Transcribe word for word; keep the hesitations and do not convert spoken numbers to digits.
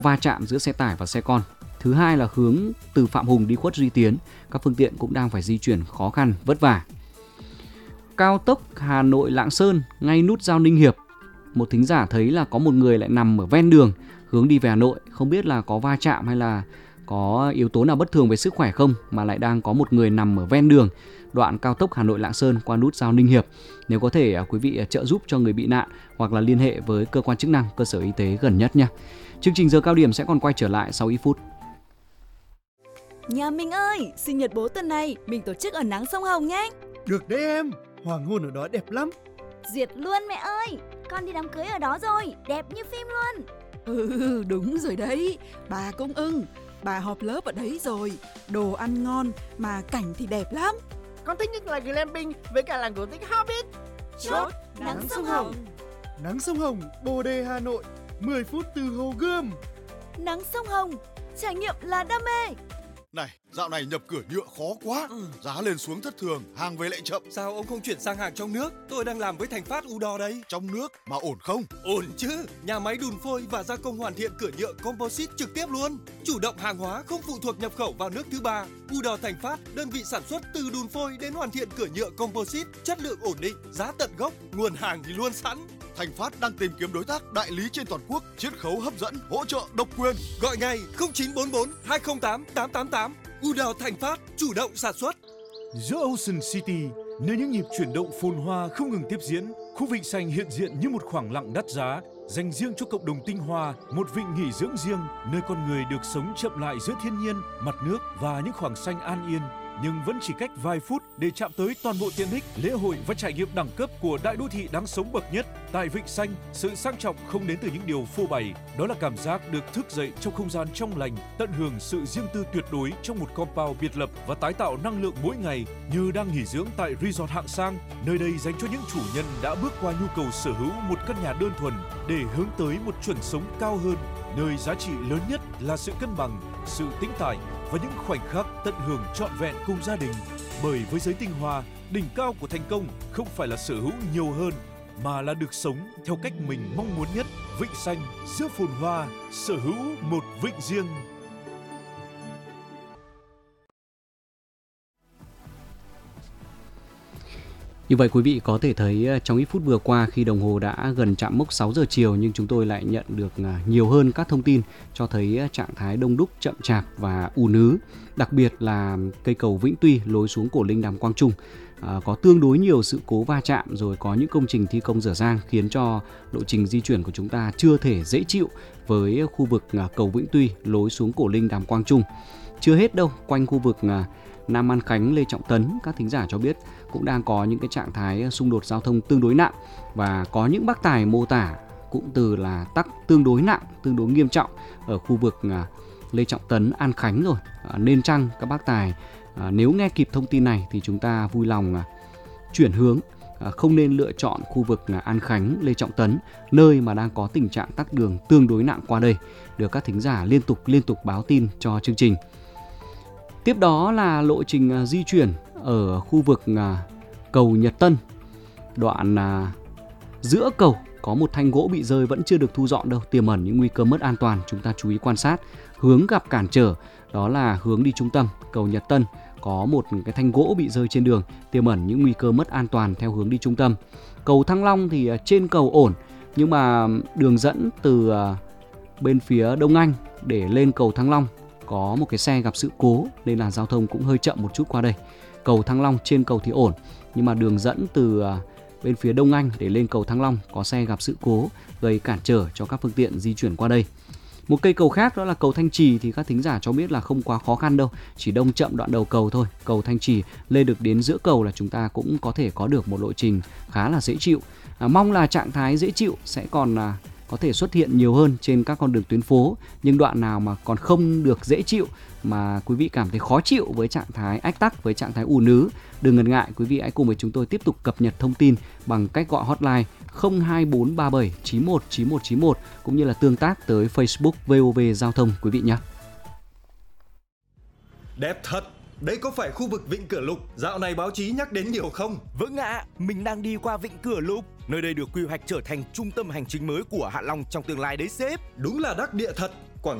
va chạm giữa xe tải và xe con. Thứ hai là hướng từ Phạm Hùng đi Khuất Duy Tiến, các phương tiện cũng đang phải di chuyển khó khăn, vất vả. Cao tốc Hà Nội Lạng Sơn, ngay nút giao Ninh Hiệp, một thính giả thấy là có một người lại nằm ở ven đường hướng đi về Hà Nội, không biết là có va chạm hay là có yếu tố nào bất thường về sức khỏe không mà lại đang có một người nằm ở ven đường đoạn cao tốc Hà Nội Lạng Sơn qua nút giao Ninh Hiệp. Nếu có thể quý vị trợ giúp cho người bị nạn hoặc là liên hệ với cơ quan chức năng, cơ sở y tế gần nhất nha. Chương trình Giờ Cao Điểm sẽ còn quay trở lại sau ít phút. Nhà mình ơi, sinh nhật bố tuần này mình tổ chức ở nắng sông Hồng nhé. Được đấy em, hoàng hôn ở đó đẹp lắm. Duyệt luôn mẹ ơi, con đi đám cưới ở đó rồi, đẹp như phim luôn. Ừ, đúng rồi đấy, bà cũng ưng. Bà họp lớp ở đấy rồi, đồ ăn ngon mà cảnh thì đẹp lắm. Con thích nhất là glamping với cả làng cổ tích Hobbit. Chốt nắng sông Hồng. Nắng sông Hồng, Bồ Đề, Hà Nội, mười phút từ Hồ Gươm. Nắng sông Hồng, trải nghiệm là đam mê. Này, dạo này nhập cửa nhựa khó quá, ừ. Giá lên xuống thất thường, hàng về lại chậm. Sao ông không chuyển sang hàng trong nước? Tôi đang làm với Thành Phát Udor đây. Trong nước mà ổn không? Ổn chứ, nhà máy đun phôi và gia công hoàn thiện cửa nhựa composite trực tiếp luôn. Chủ động hàng hóa không phụ thuộc nhập khẩu vào nước thứ ba. Udor Thành Phát, đơn vị sản xuất từ đun phôi đến hoàn thiện cửa nhựa composite, chất lượng ổn định, giá tận gốc, nguồn hàng thì luôn sẵn. Thành Phát đang tìm kiếm đối tác đại lý trên toàn quốc, chiết khấu hấp dẫn, hỗ trợ độc quyền. Gọi ngay không chín bốn bốn hai không tám tám tám tám. Udor Thành Phát, chủ động sản xuất. Giữa Ocean City, nơi những nhịp chuyển động phồn hoa không ngừng tiếp diễn, khu vịnh xanh hiện diện như một khoảng lặng đắt giá, dành riêng cho cộng đồng tinh hoa, một vịnh nghỉ dưỡng riêng, nơi con người được sống chậm lại giữa thiên nhiên, mặt nước và những khoảng xanh an yên. Nhưng vẫn chỉ cách vài phút để chạm tới toàn bộ tiện ích, lễ hội và trải nghiệm đẳng cấp của đại đô thị đáng sống bậc nhất. Tại Vịnh Xanh, sự sang trọng không đến từ những điều phô bày, đó là cảm giác được thức dậy trong không gian trong lành, tận hưởng sự riêng tư tuyệt đối trong một compound biệt lập và tái tạo năng lượng mỗi ngày như đang nghỉ dưỡng tại resort hạng sang. Nơi đây dành cho những chủ nhân đã bước qua nhu cầu sở hữu một căn nhà đơn thuần để hướng tới một chuẩn sống cao hơn, nơi giá trị lớn nhất là sự cân bằng, sự tĩnh tại và những khoảnh khắc tận hưởng trọn vẹn cùng gia đình. Bởi với giới tinh hoa, đỉnh cao của thành công không phải là sở hữu nhiều hơn, mà là được sống theo cách mình mong muốn nhất. Vịnh Xanh, giữa phồn hoa, sở hữu một vịnh riêng. Như vậy quý vị có thể thấy trong ít phút vừa qua, khi đồng hồ đã gần chạm mốc sáu giờ chiều, nhưng chúng tôi lại nhận được nhiều hơn các thông tin cho thấy trạng thái đông đúc, chậm chạp và ùn ứ. Đặc biệt là cây cầu Vĩnh Tuy lối xuống Cổ Linh Đàm Quang Trung à, có tương đối nhiều sự cố va chạm, rồi có những công trình thi công dở dang khiến cho lộ trình di chuyển của chúng ta chưa thể dễ chịu với khu vực cầu Vĩnh Tuy lối xuống Cổ Linh Đàm Quang Trung. Chưa hết đâu, quanh khu vực Nam An Khánh, Lê Trọng Tấn, các thính giả cho biết cũng đang có những cái trạng thái xung đột giao thông tương đối nặng, và có những bác tài mô tả cụm từ là tắc tương đối nặng, tương đối nghiêm trọng ở khu vực Lê Trọng Tấn, An Khánh rồi. À, nên chăng các bác tài à, nếu nghe kịp thông tin này thì chúng ta vui lòng à, chuyển hướng, à, không nên lựa chọn khu vực à, An Khánh, Lê Trọng Tấn, nơi mà đang có tình trạng tắc đường tương đối nặng qua đây, được các thính giả liên tục liên tục báo tin cho chương trình. Tiếp đó là lộ trình à, di chuyển ở khu vực à, cầu Nhật Tân, đoạn à, giữa cầu có một thanh gỗ bị rơi vẫn chưa được thu dọn đâu, tiềm ẩn những nguy cơ mất an toàn, chúng ta chú ý quan sát. Hướng gặp cản trở đó là hướng đi trung tâm, cầu Nhật Tân có một cái thanh gỗ bị rơi trên đường, tiềm ẩn những nguy cơ mất an toàn theo hướng đi trung tâm. Cầu Thăng Long thì trên cầu ổn, nhưng mà đường dẫn từ bên phía Đông Anh để lên cầu Thăng Long có một cái xe gặp sự cố nên là giao thông cũng hơi chậm một chút qua đây. Cầu Thăng Long trên cầu thì ổn, nhưng mà đường dẫn từ bên phía Đông Anh để lên cầu Thăng Long có xe gặp sự cố gây cản trở cho các phương tiện di chuyển qua đây. Một cây cầu khác đó là cầu Thanh Trì thì các thính giả cho biết là không quá khó khăn đâu, chỉ đông chậm đoạn đầu cầu thôi. Cầu Thanh Trì lên được đến giữa cầu là chúng ta cũng có thể có được một lộ trình khá là dễ chịu. À, mong là trạng thái dễ chịu sẽ còn à, có thể xuất hiện nhiều hơn trên các con đường tuyến phố, nhưng đoạn nào mà còn không được dễ chịu mà quý vị cảm thấy khó chịu với trạng thái ách tắc, với trạng thái ùn ứ, đừng ngần ngại, quý vị hãy cùng với chúng tôi tiếp tục cập nhật thông tin bằng cách gọi hotline không hai bốn ba bảy chín một chín một chín một cũng như là tương tác tới Facebook vê o vê Giao thông quý vị nhé. Đẹp thật. Đây có phải khu vực Vịnh Cửa Lục dạo này báo chí nhắc đến nhiều không? Vâng ạ, à, mình đang đi qua Vịnh Cửa Lục. Nơi đây được quy hoạch trở thành trung tâm hành chính mới của Hạ Long trong tương lai đấy sếp. Đúng là đắc địa thật.